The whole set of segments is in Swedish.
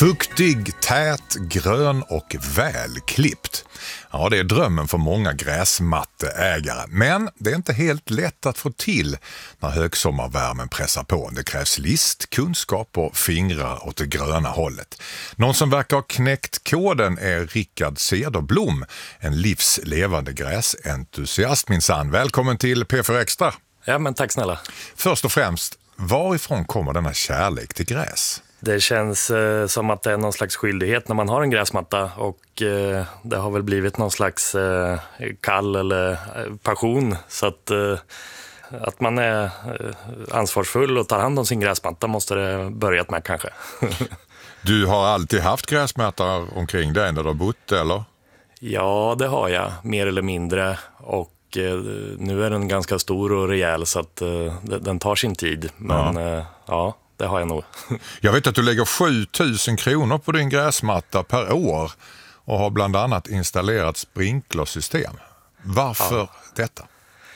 Fuktig, tät, grön och välklippt. Ja, det är drömmen för många gräsmatteägare. Men det är inte helt lätt att få till när högsommarvärmen pressar på. Det krävs list, kunskap och fingrar åt det gröna hållet. Någon som verkar ha knäckt koden är Rickard Cederblom, en livslevande gräsentusiast minsann. Välkommen till P4 Extra. Ja, men tack snälla. Först och främst, varifrån kommer denna kärlek till gräs? Det känns som att det är någon slags skyldighet när man har en gräsmatta och det har väl blivit någon slags kall eller passion. Så att man är ansvarsfull och tar hand om sin gräsmatta måste det börjat med kanske. Du har alltid haft gräsmattor omkring dig när du har bott, eller? Ja, det har jag, mer eller mindre. Och nu är den ganska stor och rejäl så att den tar sin tid. Men ja, det har jag nog. Jag vet att du lägger 7 000 kronor på din gräsmatta per år och har bland annat installerat sprinklersystem. Varför detta?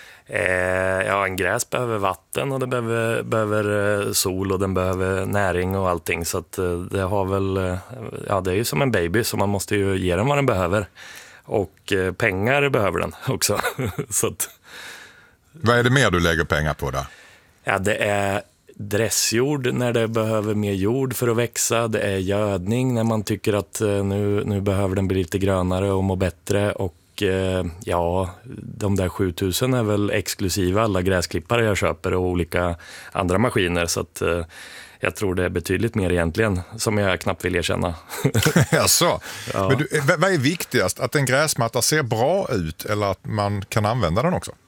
Ja, en gräs behöver vatten och det behöver sol och den behöver näring och allting. Så att det har väl, ja, det är ju som en baby så man måste ju ge den vad den behöver. Och pengar behöver den också. Så att, vad är det mer du lägger pengar på där? Ja, det är dressjord när det behöver mer jord för att växa. Det är gödning när man tycker att nu behöver den bli lite grönare och må bättre. Och ja, de där 7000 är väl exklusiva alla gräsklippare jag köper och olika andra maskiner. Så att jag tror det är betydligt mer egentligen som jag knappt vill erkänna. Jaså. Ja. Men vad är viktigast? Att en gräsmatta ser bra ut eller att man kan använda den också?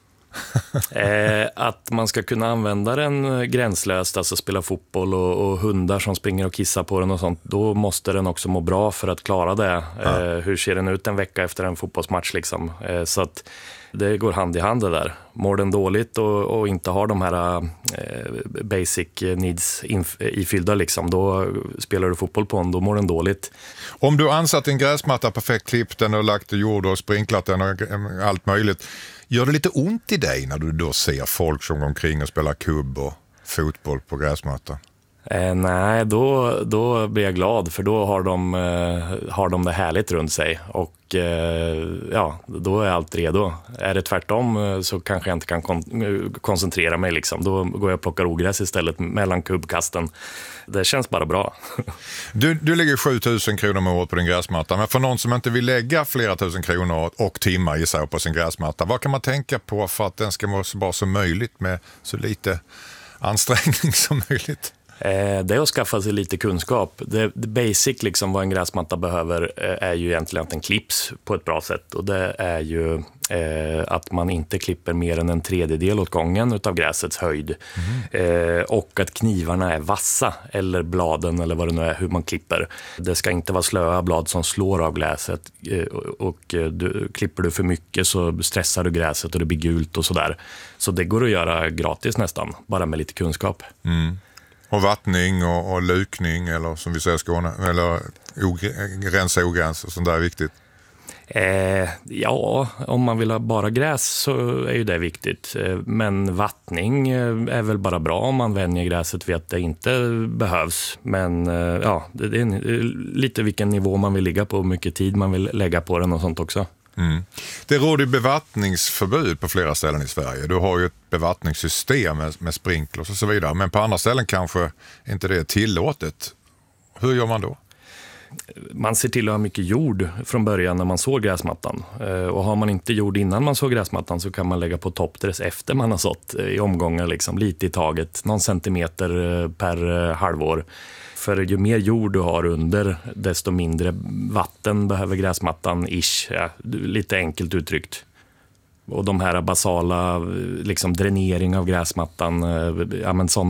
Att man ska kunna använda den gränslöst, alltså spela fotboll och hundar som springer och kissar på den och sånt, då måste den också må bra för att klara det. Hur ser den ut en vecka efter en fotbollsmatch liksom? Så att det går hand i hand det där. Mår den dåligt och inte har de här basic needs ifyllda liksom, då spelar du fotboll på den, då mår den dåligt. Om du ansatt en gräsmatta perfekt klippt den och lagt jord och sprinklat den och allt möjligt, gör det lite ont i dig när du då ser folk som går omkring och spelar kubb och fotboll på gräsmattan? Nej, då blir jag glad för då har de det härligt runt sig och ja, då är allt redo. Är det tvärtom så kanske jag inte kan koncentrera mig liksom. Då går jag och plockar ogräs istället mellan kubbkasten. Det känns bara bra. Du lägger 7000 kronor om året på din gräsmatta, men för någon som inte vill lägga flera tusen kronor och timmar i sig på sin gräsmatta, vad kan man tänka på för att den ska vara så bra som möjligt med så lite ansträngning som möjligt? Det är att skaffa sig lite kunskap. Det basic liksom vad en gräsmatta behöver är ju egentligen att den klipps på ett bra sätt. Och det är ju att man inte klipper mer än en tredjedel åt gången utav gräsets höjd. Och att knivarna är vassa eller bladen eller vad det nu är, hur man klipper. Det ska inte vara slöa blad som slår av gräset. Och klipper du för mycket så stressar du gräset och det blir gult och sådär. Så det går att göra gratis nästan, bara med lite kunskap. Och vattning och lukning eller som vi säger i Skåne, eller rensa ogräs och sånt där är viktigt. Ja, om man vill ha bara gräs så är ju det viktigt. Men vattning är väl bara bra om man vänjer gräset vid att det inte behövs. Men ja, det är lite vilken nivå man vill ligga på och mycket tid man vill lägga på den och sånt också. Det råder bevattningsförbud på flera ställen i Sverige. Du har ju ett bevattningssystem med sprinklers och så vidare. Men på andra ställen kanske inte det är tillåtet. Hur gör man då? Man ser till att ha mycket jord från början när man sår gräsmattan. Och har man inte jord innan man sår gräsmattan så kan man lägga på toppdress efter man har sått i omgångar liksom, lite i taget. Någon centimeter per halvår. För ju mer jord du har under, desto mindre vatten behöver gräsmattan lite enkelt uttryckt. Och de här basala liksom, dränering av gräsmattan, ja, men sådana